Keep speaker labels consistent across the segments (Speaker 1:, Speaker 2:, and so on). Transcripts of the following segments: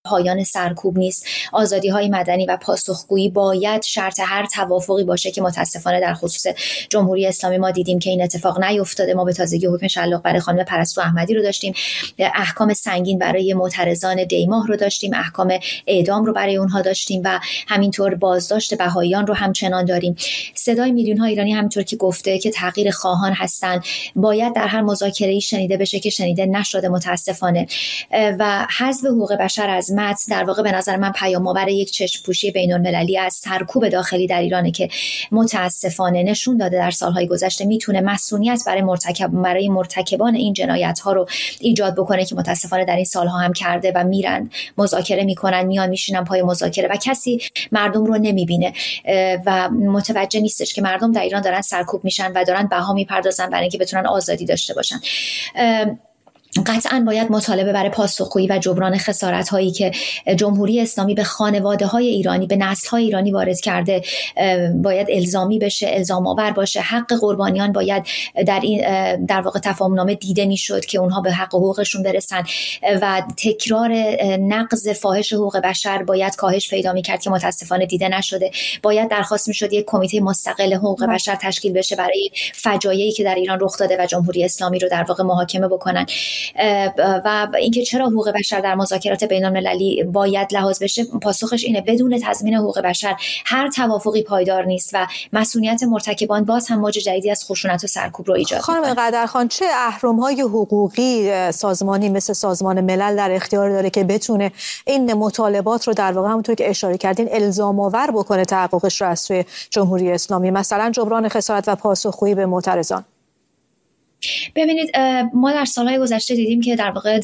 Speaker 1: پایان سرکوب نیست. آزادی‌های مدنی و پاسخگویی باید شرط هر توافقی باشه که متاسفانه در خصوص جمهوری اسلامی ما دیدیم که این اتفاق نیفتاده. ما به تازگی حکم شلاق برای خانم پرستو احمدی رو داشتیم، احکام سنگین برای معترضان دیماه رو داشتیم، احکام اعدام رو برای اونها داشتیم و همینطور بازداشت بهائیان رو همچنان داریم. صدای میلیون‌ها ایرانی همینطور که گفته که تغییر خواهان هستن باید در هر مذاکره‌ای شنیده بشه که شنیده نشده متاسفانه. و حذف حقوق بشر از متن در واقع به نظر من پیام‌آور یک چشم‌پوشی بین‌المللی از سرکوب داخلی در ایرانه که متاسفانه نشون داده در سالهای گذشته میتونه مسئولیت برای مرتکبان این جنایت‌ها رو ایجاد بکنه که متاسفانه در این سالها هم کرده و میرن مذاکره میکنن، میان میشینن پای مذاکره و کسی مردم رو نمیبینه و متوجه نیستش که مردم در ایران دارن سرکوب میشن و دارن بها میپردازن برای اینکه بتونن آزادی داشته باشن. قطعاً باید مطالبه برای پاسخگویی و جبران خسارت‌هایی که جمهوری اسلامی به خانواده‌های ایرانی، به نسل‌های ایرانی وارد کرده باید الزامی بشه، الزام آور باشه. حق قربانیان باید در واقع تفاهم‌نامه دیده میشد که اونها به حق حقوقشون برسن و تکرار نقض فاحش حقوق بشر باید کاهش پیدا می‌کرد که متاسفانه دیده نشده. باید درخواست می‌شد یک کمیته مستقل حقوق بشر تشکیل بشه برای فجایعی که در ایران رخ داده و جمهوری اسلامی رو در واقع محاکمه بکنن. و اینکه چرا حقوق بشر در مذاکرات بین‌المللی باید لحاظ بشه، پاسخش اینه: بدون تضمین حقوق بشر هر توافقی پایدار نیست و مسئولیت مرتکبان باز هم موج جدیدی از خشونت و سرکوب رو ایجاد می‌کنه.
Speaker 2: خانم قدرخان، چه اهرم‌های حقوقی سازمانی مثل سازمان ملل در اختیار داره که بتونه این مطالبات رو در واقع همونطور که اشاره کردین الزام آور بکنه تحققش رو از سوی جمهوری اسلامی، مثلا جبران خسارت و پاسخگویی به معترضان؟
Speaker 1: ببینید، ما در سالهای گذشته دیدیم که در واقع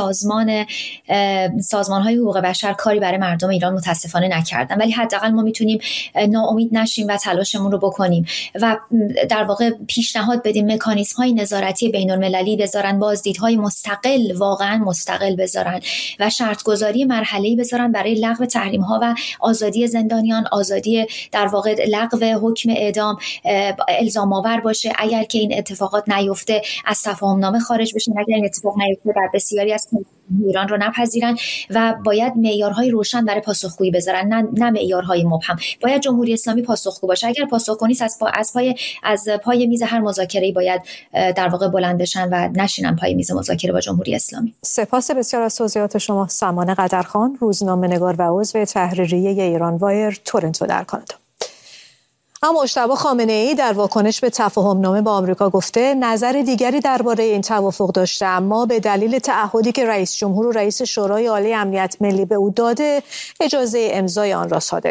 Speaker 1: سازمان‌های حقوق بشر کاری برای مردم ایران متاسفانه نکردن، ولی حداقل ما میتونیم ناامید نشیم و تلاشمون رو بکنیم و در واقع پیشنهاد بدیم مکانیزم‌های نظارتی بین‌المللی بذارن، بازدیدهای مستقل، واقعا مستقل بذارن و شرط‌گذاری مرحله‌ای بذارن برای لغو تحریم‌ها و آزادی زندانیان، آزادی در واقع لغو حکم اعدام الزام آور باشه. اگر که این اتفاقات نیفته از تفاهم‌نامه خارج بشن، اگر این اتفاق نیفته در بسیاری از ایران رو نپذیرن و باید معیارهای روشن برای پاسخگویی بذارن، نه معیارهای مبهم. باید جمهوری اسلامی پاسخگو باشه. اگر پاسخگو نیست از پای میز هر مذاکره‌ای باید در واقع بلند بشن و نشینن پای میز مذاکره با جمهوری اسلامی.
Speaker 2: سپاس بسیار از توضیحات شما. سمانه قدرخان، روزنامه‌نگار و عضو تحریریه ایران وایر، تورنتو در کانادا. اما مجتبی خامنه‌ای در واکنش به تفاهم‌نامه با آمریکا گفته نظر دیگری درباره این توافق داشته، اما به دلیل تعهدی که رئیس جمهور و رئیس شورای عالی امنیت ملی به او داده اجازه امضای آن را صادر